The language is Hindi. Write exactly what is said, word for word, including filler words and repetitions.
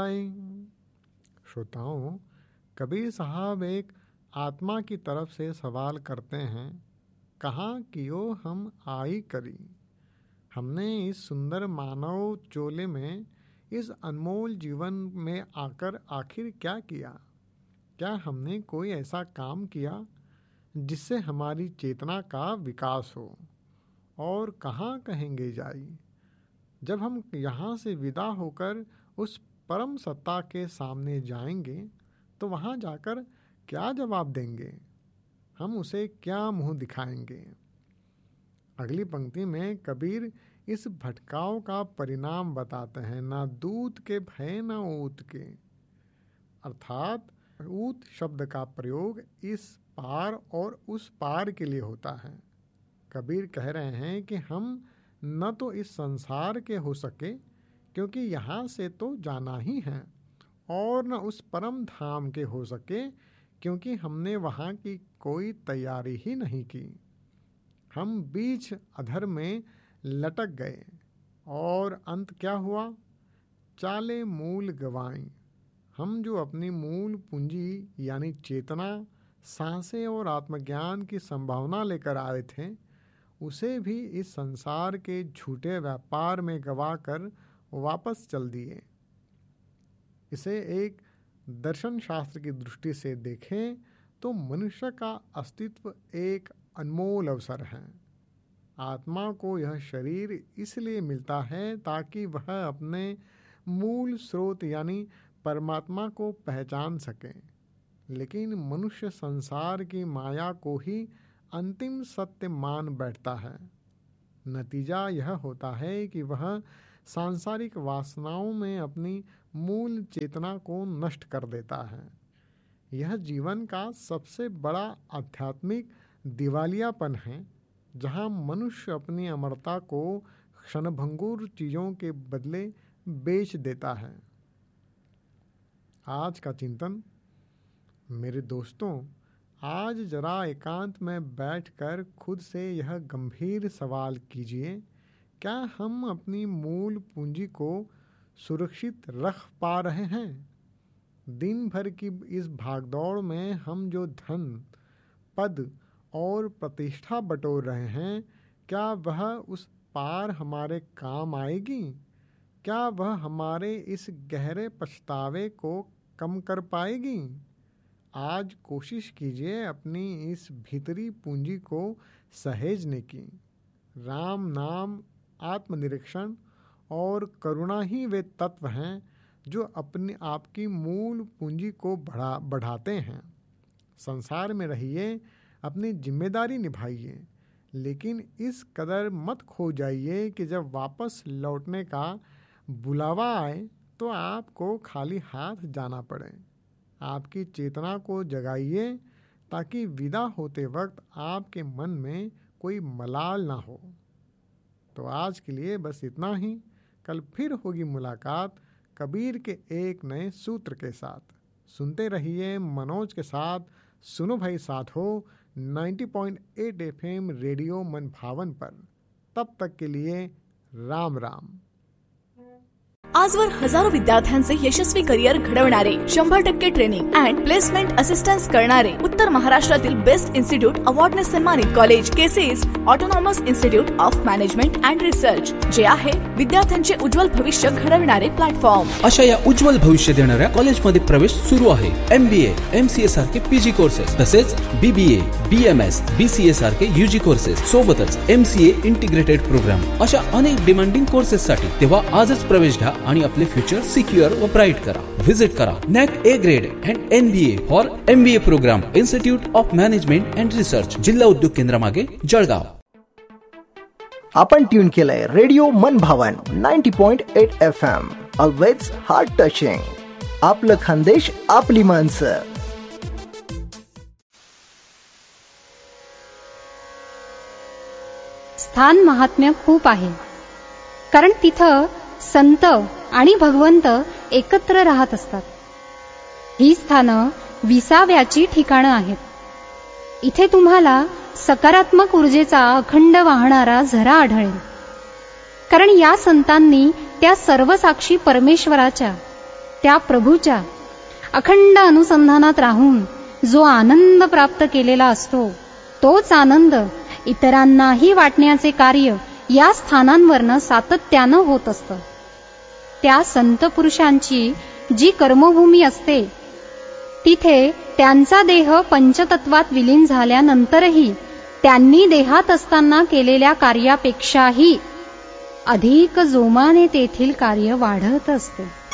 जाए। श्रोताओं, कबीर साहब एक आत्मा की तरफ से सवाल करते हैं, कहाँ कियो हम आई करी। हमने इस सुंदर मानव चोले में, इस अनमोल जीवन में आकर आखिर क्या किया? क्या हमने कोई ऐसा काम किया जिससे हमारी चेतना का विकास हो? और कहाँ कहेंगे जाई? जब हम यहाँ से विदा होकर उस परम सत्ता के सामने जाएंगे तो वहाँ जाकर क्या जवाब देंगे? हम उसे क्या मुंह दिखाएंगे? अगली पंक्ति में कबीर इस भटकाव का परिणाम बताते हैं, ना दूत के भय ना ऊत के। अर्थात ऊत शब्द का प्रयोग इस पार और उस पार के लिए होता है। कबीर कह रहे हैं कि हम न तो इस संसार के हो सके, क्योंकि यहाँ से तो जाना ही है, और न उस परम धाम के हो सके, क्योंकि हमने वहाँ की कोई तैयारी ही नहीं की। हम बीच अधर में लटक गए और अंत क्या हुआ? चाले मूल गवाई। हम जो अपनी मूल पूंजी यानी चेतना, सांसें और आत्मज्ञान की संभावना लेकर आए थे, उसे भी इस संसार के झूठे व्यापार में गवाकर वापस चल दिए। इसे एक दर्शन शास्त्र की दृष्टि से देखें तो मनुष्य का अस्तित्व एक अनमोल अवसर है। आत्मा को यह शरीर इसलिए मिलता है ताकि वह अपने मूल स्रोत यानी परमात्मा को पहचान सके, लेकिन मनुष्य संसार की माया को ही अंतिम सत्य मान बैठता है। नतीजा यह होता है कि वह सांसारिक वासनाओं में अपनी मूल चेतना को नष्ट कर देता है। यह जीवन का सबसे बड़ा आध्यात्मिक दिवालियापन है, जहाँ मनुष्य अपनी अमरता को क्षणभंगुर चीज़ों के बदले बेच देता है। आज का चिंतन। मेरे दोस्तों, आज जरा एकांत में बैठकर खुद से यह गंभीर सवाल कीजिए, क्या हम अपनी मूल पूंजी को सुरक्षित रख पा रहे हैं? दिन भर की इस भागदौड़ में हम जो धन, पद और प्रतिष्ठा बटोर रहे हैं, क्या वह उस पार हमारे काम आएगी? क्या वह हमारे इस गहरे पछतावे को कम कर पाएगी? आज कोशिश कीजिए अपनी इस भीतरी पूंजी को सहेजने की। राम नाम, आत्मनिरीक्षण और करुणा ही वे तत्व हैं जो अपनी आपकी मूल पूंजी को बढ़ा बढ़ाते हैं। संसार में रहिए, अपनी जिम्मेदारी निभाइए, लेकिन इस कदर मत खो जाइए कि जब वापस लौटने का बुलावा आए तो आपको खाली हाथ जाना पड़े। आपकी चेतना को जगाइए ताकि विदा होते वक्त आपके मन में कोई मलाल ना हो। तो आज के लिए बस इतना ही। कल फिर होगी मुलाकात कबीर के एक नए सूत्र के साथ। सुनते रहिए मनोज के साथ सुनो भाई साथ हो नब्बे पॉइंट आठ एफएम रेडियो मन भावन पर। तब तक के लिए राम राम। आजवर हजारो विद्यार्थ्यांचे यशस्वी करिअर घडवणारे, शंभर टक्के ट्रेनिंग अँड प्लेसमेंट असिस्टन्स करणारे, उत्तर महाराष्ट्रातील बेस्ट इन्स्टिट्यूट अवॉर्डने सन्मानित college केसीज autonomous institute of management and research, जे आहे विद्यार्थ्यांचे उज्ज्वल भविष्य घडवणारे प्लॅटफॉर्म। अशा या उज्ज्वल भविष्य देणाऱ्या कॉलेजमध्ये प्रवेश सुरू आहे। एमबीए, एमसीए सारखे पीजी कोर्सेस, तसेच बीबीए, बीएमएस, बीसीए सारखे यूजी कोर्सेस, सोबतच एमसीए इंटिग्रेटेड प्रोग्राम अशा अनेक डिमांडिंग कोर्सेस साठी तेव्हा आजच प्रवेश घ्या आणि आपले फ्युचर सिक्युअर व ब्राईट करा। विजिट करा NAAC A grade and NBA for MBA programme, institute of management and research, जिल्हा उद्योग केंद्र मागे, जळगाव। आपण ट्यून केलंय रेडिओ मन भावन नव्वद पॉइंट आठ F M. Always heart touching. आपलं खानदेश, आपली माणसं। स्थान महात्म्य खूप आहे, कारण तिथं संत आणि भगवंत एकत्र राहत असतात। ही स्थानं विसाव्याची ठिकाणं आहेत। इथे तुम्हाला सकारात्मक ऊर्जेचा अखंड वाहणारा झरा आढळेल, कारण या संतांनी त्या सर्वसाक्षी परमेश्वराच्या, त्या प्रभूच्या अखंड अनुसंधानात राहून जो आनंद प्राप्त केलेला असतो, तोच आनंद इतरांनाही वाटण्याचे कार्य या स्थानांवरनं सातत्यानं होत असतं. त्या संत पुरुषांची जी कर्मभूमी असते, तिथे त्यांचा देह पंचतत्वात विलीन झाल्यानंतरही त्यांनी देहात असताना केलेल्या कार्यापेक्षाही अधिक जोमाने तेथील कार्य वाढत असते.